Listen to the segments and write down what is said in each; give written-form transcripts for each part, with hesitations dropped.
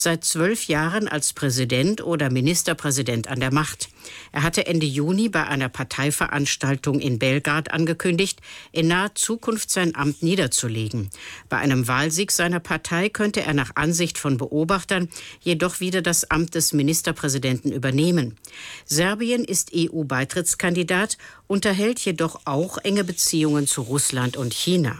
seit 12 Jahren als Präsident oder Ministerpräsident an der Macht. Er hatte Ende Juni bei einer Parteiveranstaltung in Belgrad angekündigt, in naher Zukunft sein Amt niederzulegen. Bei einem Wahlsieg seiner Partei könnte er nach Ansicht von Beobachtern jedoch wieder das Amt des Ministerpräsidenten übernehmen. Serbien ist EU-Beitrittskandidat, unterhält jedoch auch enge Beziehungen zu Russland und China.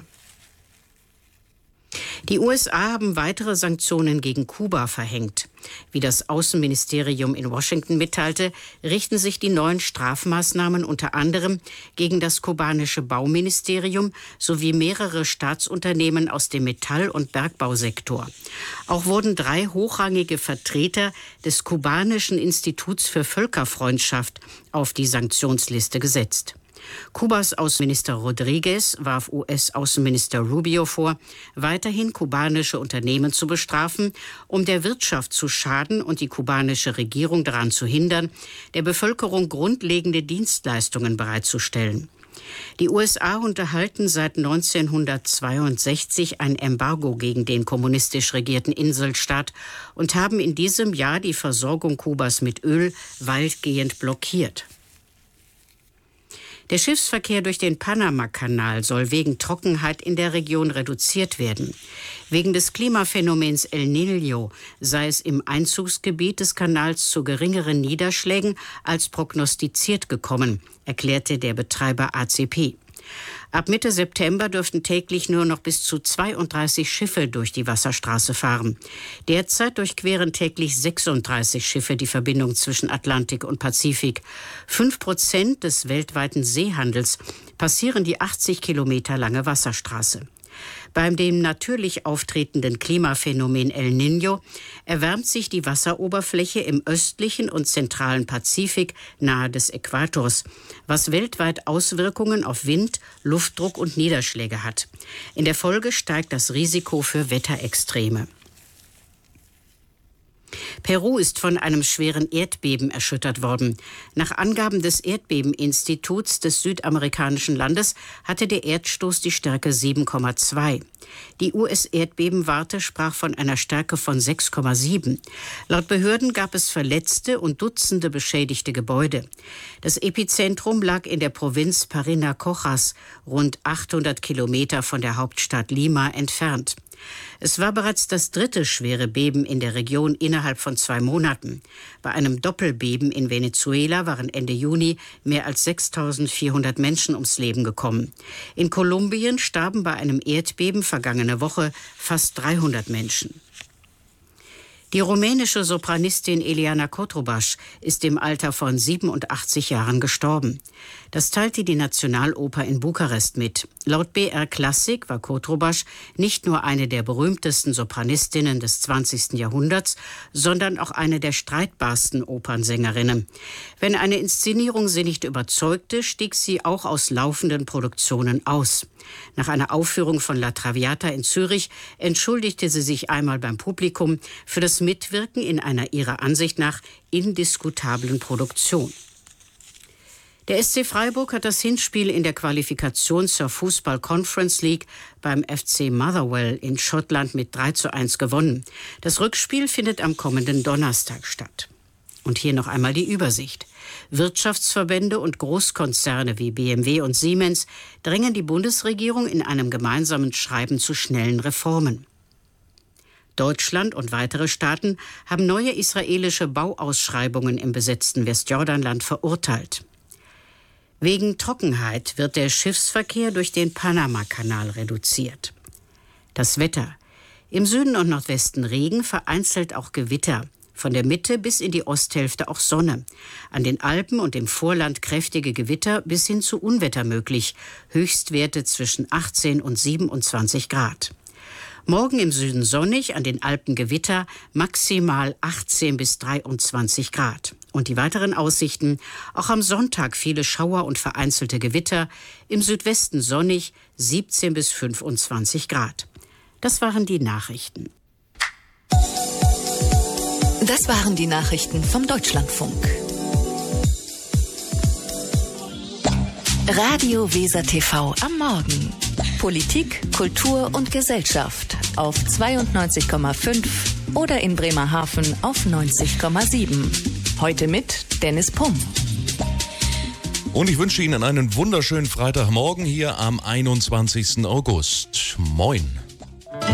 Die USA haben weitere Sanktionen gegen Kuba verhängt. Wie das Außenministerium in Washington mitteilte, richten sich die neuen Strafmaßnahmen unter anderem gegen das kubanische Bauministerium sowie mehrere Staatsunternehmen aus dem Metall- und Bergbausektor. Auch wurden 3 hochrangige Vertreter des kubanischen Instituts für Völkerfreundschaft auf die Sanktionsliste gesetzt. Kubas Außenminister Rodriguez warf US-Außenminister Rubio vor, weiterhin kubanische Unternehmen zu bestrafen, um der Wirtschaft zu schaden und die kubanische Regierung daran zu hindern, der Bevölkerung grundlegende Dienstleistungen bereitzustellen. Die USA unterhalten seit 1962 ein Embargo gegen den kommunistisch regierten Inselstaat und haben in diesem Jahr die Versorgung Kubas mit Öl weitgehend blockiert. Der Schiffsverkehr durch den Panamakanal soll wegen Trockenheit in der Region reduziert werden. Wegen des Klimaphänomens El Niño sei es im Einzugsgebiet des Kanals zu geringeren Niederschlägen als prognostiziert gekommen, erklärte der Betreiber ACP. Ab Mitte September dürften täglich nur noch bis zu 32 Schiffe durch die Wasserstraße fahren. Derzeit durchqueren täglich 36 Schiffe die Verbindung zwischen Atlantik und Pazifik. 5% des weltweiten Seehandels passieren die 80 Kilometer lange Wasserstraße. Beim dem natürlich auftretenden Klimaphänomen El Niño erwärmt sich die Wasseroberfläche im östlichen und zentralen Pazifik nahe des Äquators, was weltweit Auswirkungen auf Wind, Luftdruck und Niederschläge hat. In der Folge steigt das Risiko für Wetterextreme. Peru ist von einem schweren Erdbeben erschüttert worden. Nach Angaben des Erdbebeninstituts des südamerikanischen Landes hatte der Erdstoß die Stärke 7,2. Die US-Erdbebenwarte sprach von einer Stärke von 6,7. Laut Behörden gab es Verletzte und Dutzende beschädigte Gebäude. Das Epizentrum lag in der Provinz Parinacochas, rund 800 Kilometer von der Hauptstadt Lima entfernt. Es war bereits das 3. schwere Beben in der Region innerhalb von 2 Monaten. Bei einem Doppelbeben in Venezuela waren Ende Juni mehr als 6.400 Menschen ums Leben gekommen. In Kolumbien starben bei einem Erdbeben vergangene Woche fast 300 Menschen. Die rumänische Sopranistin Eliana Cotrubas ist im Alter von 87 Jahren gestorben. Das teilte die Nationaloper in Bukarest mit. Laut BR Klassik war Cotrubas nicht nur eine der berühmtesten Sopranistinnen des 20. Jahrhunderts, sondern auch eine der streitbarsten Opernsängerinnen. Wenn eine Inszenierung sie nicht überzeugte, stieg sie auch aus laufenden Produktionen aus. Nach einer Aufführung von La Traviata in Zürich entschuldigte sie sich einmal beim Publikum für das Mitwirken in einer ihrer Ansicht nach indiskutablen Produktion. Der SC Freiburg hat das Hinspiel in der Qualifikation zur Fußball Conference League beim FC Motherwell in Schottland mit 3:1 gewonnen. Das Rückspiel findet am kommenden Donnerstag statt. Und hier noch einmal die Übersicht. Wirtschaftsverbände und Großkonzerne wie BMW und Siemens drängen die Bundesregierung in einem gemeinsamen Schreiben zu schnellen Reformen. Deutschland und weitere Staaten haben neue israelische Bauausschreibungen im besetzten Westjordanland verurteilt. Wegen Trockenheit wird der Schiffsverkehr durch den Panamakanal reduziert. Das Wetter. Im Süden und Nordwesten Regen, vereinzelt auch Gewitter. Von der Mitte bis in die Osthälfte auch Sonne. An den Alpen und im Vorland kräftige Gewitter bis hin zu Unwetter möglich. Höchstwerte zwischen 18 und 27 Grad. Morgen im Süden sonnig, an den Alpen Gewitter, maximal 18 bis 23 Grad. Und die weiteren Aussichten: auch am Sonntag viele Schauer und vereinzelte Gewitter, im Südwesten sonnig, 17 bis 25 Grad. Das waren die Nachrichten. Das waren die Nachrichten vom Deutschlandfunk. Radio Weser TV am Morgen. Politik, Kultur und Gesellschaft auf 92,5 oder in Bremerhaven auf 90,7. Heute mit Dennis Pumm. Und ich wünsche Ihnen einen wunderschönen Freitagmorgen hier am 21. August. Moin.